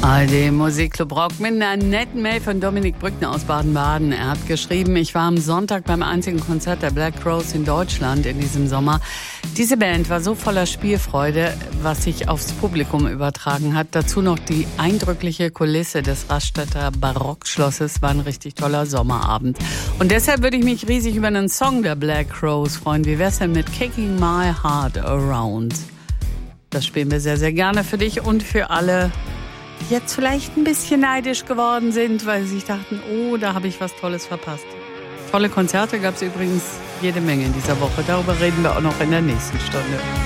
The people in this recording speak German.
ARD Musikclub Rock mit einer netten Mail von Dominik Brückner aus Baden-Baden. Er hat geschrieben, ich war am Sonntag beim einzigen Konzert der Black Crowes in Deutschland in diesem Sommer. Diese Band war so voller Spielfreude, was sich aufs Publikum übertragen hat. Dazu noch die eindrückliche Kulisse des Raststätter Barockschlosses. War ein richtig toller Sommerabend. Und deshalb würde ich mich riesig über einen Song der Black Crowes freuen. Wie wär's denn mit Kicking My Heart Around? Das spielen wir sehr, sehr gerne für dich und für alle, die jetzt vielleicht ein bisschen neidisch geworden sind, weil sie sich dachten, oh, da habe ich was Tolles verpasst. Tolle Konzerte gab es übrigens jede Menge in dieser Woche. Darüber reden wir auch noch in der nächsten Stunde.